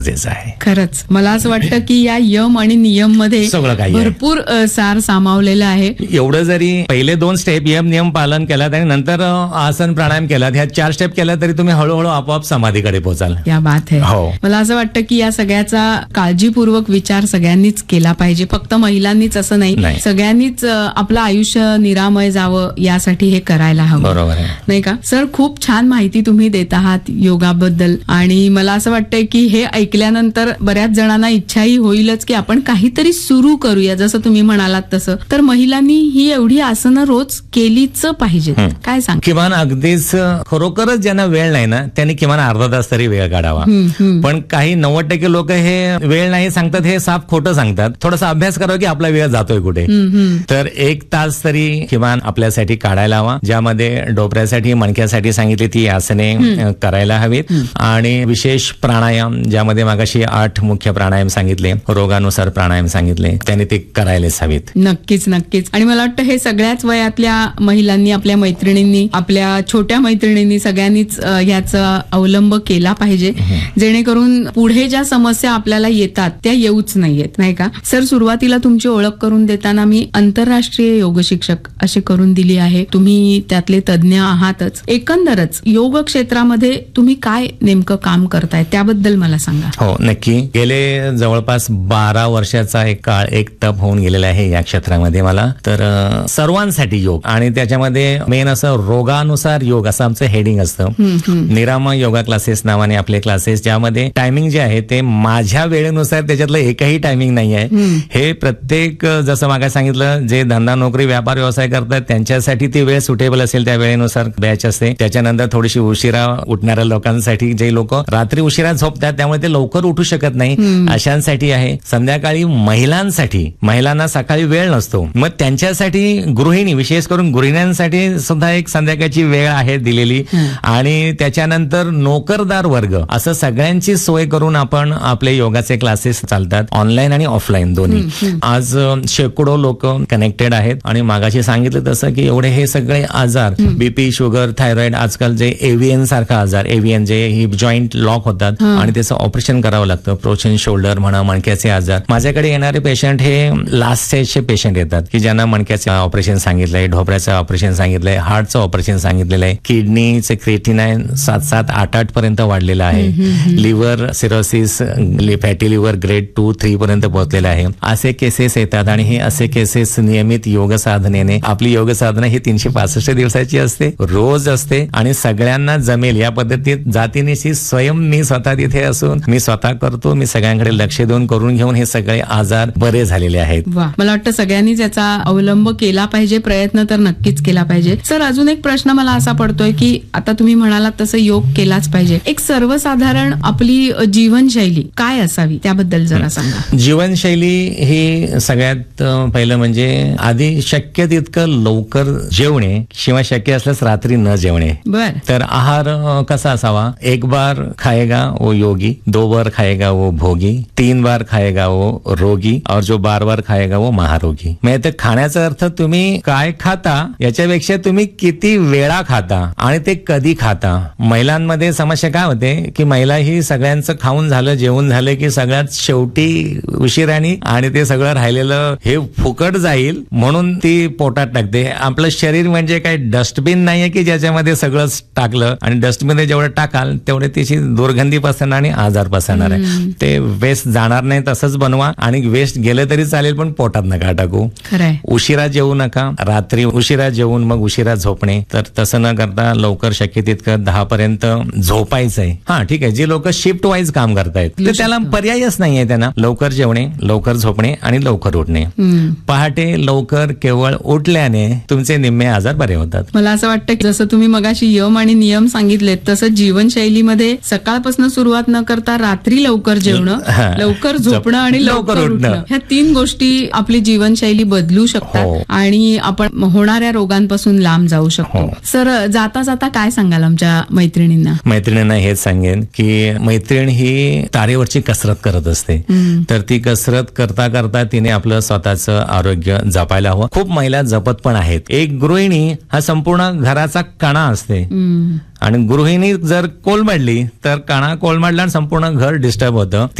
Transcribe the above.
गरजेचं आहे. खरंच मला असं वाटतं की या यम आणि नियम मध्ये सगळं काही भरपूर सार सामावलेलं आहे. एवढं जरी पहिले 2 स्टेप यम नियम पालन केलात आणि नंतर आसन प्राणायाम केलात, ह्या 4 स्टेप केल्या तरी तुम्ही हळूहळू आपोआप समाधीकडे पोहोचाल. या बात आहे. हो. मला असं वाटतं की या सगळ्याचा काळजीपूर्वक विचार सगळ्यांनीच केला पाहिजे. फक्त महिलांनीच असं नाही, सगळ्यांनीच आपलं आयुष्य निरामय जावं यासाठी हे करायला हवं. बरोबर आहे, नाही का सर? खूप छान माहिती तुम्ही देत आहात योगाबद्दल आणि मला असं वाटतंय की हे ऐकल्यानंतर बऱ्याच जणांना इच्छाही होईलच की आपण काहीतरी सुरू करूया. जसं तुम्ही म्हणालात तसं तर महिलांनी ही एवढी आसनं रोज केलीच पाहिजेत. काय सांग? किमान अगदीच खरोखरच ज्यांना वेळ नाही ना त्यांनी किमान अर्धा तास तरी वेळ काढावा. पण काही 90% लोक हे वेळ नाही सांगतात, हे साफ खोटं सांगतात. थोडासा अभ्यास करावा की आपला वेळ जातोय कुठे. तर 1 तास तरी किमान आपल्यासाठी काढायला हवा, ज्यामध्ये डोपऱ्यासाठी मणक्यासाठी सांगितली ती आसने करायला हवीत आणि विशेष प्राणायाम ज्यामध्ये मागाशी 8 मुख्य प्राणायाम सांगितले, रोगानुसार प्राणायाम सांगितले, त्यांनी ते करायलाच हवीत. नक्कीच नक्कीच. आणि मला वाटतं हे सगळ्याच वयातल्या महिलांनी, आपल्या मैत्रिणींनी, आपल्या छोट्या मैत्रिणींनी सगळ्यांनीच याचा अवलंब केला पाहिजे, जेणेकरून पुढे ज्या समस्या आपल्याला येतात त्या येऊच नाहीयेत. नाही का सर? सुरुवातीला तुमची ओळख करून देताना मी आंतरराष्ट्रीय योग शिक्षक अशी करून दिली आहे. तुम्ही त्यातले तज्ञ आहातच. एकंदरच योग क्षेत्रामध्ये तुम्ही काय नेमकं काम करताय त्याबद्दल मला सांगा. हो नक्की. गेले जवळपास 12 वर्षाचा एक काळ, एक तप होऊन गेलेला आहे या क्षेत्रामध्ये मला. तर सर्वांसाठी योग आणि त्याच्यामध्ये मेन असं रोगानुसार योग असं आमचं हेडिंग असतं. निरामय योगा क्लासेस नावाने आपले क्लासेस, ज्यामध्ये टायमिंग जे आहे ते माझ्या वेळेनुसार त्याच्यातलं एकही टायमिंग नाही आहे. हे प्रत्येक जसं मागे सांगितलं जे धंदा नोकरी व्यापार व्यवसाय करतात त्यांच्यासाठी ती वेळ सुटेबल असेल त्या वेळेनुसार बॅच असते. त्याच्यानंतर थोडीशी उशिरा उठणाऱ्या लोकांसाठी, जे लोक रात्री उशिरा झोपतात त्यामुळे ते लवकर उठू शकत नाही अशांसाठी आहे. संध्याकाळी महिलांसाठी, महिलांना सकाळी वेळ नसतो, मग त्यांच्यासाठी गृहिणी, विशेष करून गृहिण्यांसाठी सुद्धा एक संध्याकाळची वेळ आहे दिलेली. आणि त्याच्यानंतर नोकरदार वर्ग, असं सगळ्यांची सोय करून आपण आपले योगाचे क्लासेस चालतात, ऑनलाईन आणि ऑफलाईन दोन्ही. आज शेकडो लोक कनेक्टेड आहेत आणि मागाशी सांगितलं तसं की एवढे हे सगळे आजार, बीपी, शुगर, थायरॉइड, आजकाल जे एव्हीएन सारखा आजार, एव्हीएन जे ही जॉईंट लॉक होतात आणि त्याचं ऑपरेशन करावं लागतं, प्रोचन शोल्डर म्हणा, मणक्याचे आजार. माझ्याकडे येणारे पेशंट हे लास्ट स्टेजचे पेशंट येतात की ज्यांना मणक्याचं ऑपरेशन सांगितलंय, ढोबऱ्याचं ऑपरेशन सांगितलंय, हार्टचं ऑपरेशन सांगितलेलं आहे, किडनीचे क्रिएटिनाइन 7-7, 8-8 पर्यंत वाढलेलं आहे, liver cirrhosis, fatty liver grade 2-3 पर्यंत पोहोचलेलं आहे. असे केसेस येतात आणि हे असे केसेस नियमित योग साधनेने, आपली योग साधना ही 365 दिवसाची असते, रोज असते आणि सगळ्यांना जमेल या पद्धतीत जातीनिशी स्वयं मी स्वतः तिथे असून मी स्वतः करतो. मी सगळ्यांकडे लक्ष देऊन करून घेऊन हे सगळे आजार बरे झालेले आहेत. मला वाटतं सगळ्यांनीच याचा अवलंब केला पाहिजे, प्रयत्न तर नक्कीच केला पाहिजे. सर अजून एक प्रश्न मला असा पडतोय की आता तुम्ही म्हणालात तसं योग केलाच पाहिजे, एक सर्वसाधारण आपली जीवनशैली काय असावी त्याबद्दल जरा सांगा. जीवनशैली ही सगळ्यात पहिलं म्हणजे आधी शक्य तितकं लवकर जेवणे किंवा शक्य असल्यास रात्री न जेवणे. बर. तर आहार कसा असावा? 1 बार खाएगा वो योगी, 2 बार खाएगा वो भोगी, 3 बार खाएगा वो रोगी और जो बार खाएगा वो महारोगी. म्हणजे खाण्याचा अर्थ तुम्ही काय खाता याच्यापेक्षा तुम्ही किती वेळा खाता आणि ते कधी खाता. महिलांमध्ये समस्या काय होते की महिला ही सगळ्यांचं खाऊन झालं, जेवण झालं की सगळ्यात शेवटी उशिराणी आणि ते सगळं राहिलेलं हे फुकट जाईल म्हणून ती पोटात टाकते. आपलं शरीर म्हणजे काय डस्टबिन नाहीये की ज्याच्यामध्ये सगळंच टाकलं आणि डस्टबिन जेवढं टाकाल तेवढे त्याची दुर्गंधी पसरणार आणि आजार पसरणार आहे. ते वेस्ट जाणार नाही तसंच बनवा आणि वेस्ट गेलं तरी चालेल पण पोटात नका टाकू. उशिरा जेवू नका, रात्री उशिरा जेवून मग उशिरा झोपणे. तर तसं न करता लवकर शक्य तितकं 10 पर्यंत झोपायचंय. हा ठीक आहे, जे लोक शिफ्ट वाईज काम करतायत तर त्याला पर्यायच नाहीये, त्यांना लवकर जेवणे, लवकर झोपणे आणि लवकर उठणे. पहाटे लवकर केवळ उठल्याने तुमचे निम्मे आजार बरे होतात. मला असं वाटतं की जसं तुम्ही मगाशी यम आणि नियम सांगितलेत तसं जीवनशैलीमध्ये सकाळपासून सुरुवात न करता रात्री लवकर जेवणं, लवकर झोपणं आणि लवकर उठणं, ह्या 3 गोष्टी आपली जीवनशैली बदलू शकतात आणि आपण होणाऱ्या रोगांपासून लांब जाऊ शकतो. सर जाता जाता काय सांगाल आमच्या मैत्रिणींना? हेच सांगेन की मैत्रीण ही तारेवरची कसरत करत असते. तर ती कसरत करता करता तिने आपलं स्वतःचं आरोग्य जपायला हवं. खूप महिला जपत पण आहेत. एक गृहिणी हा संपूर्ण घराचा कणा असते आणि गृहिणी जर कोलमडली तर कणा कोलमडला आणि संपूर्ण घर डिस्टर्ब होतं.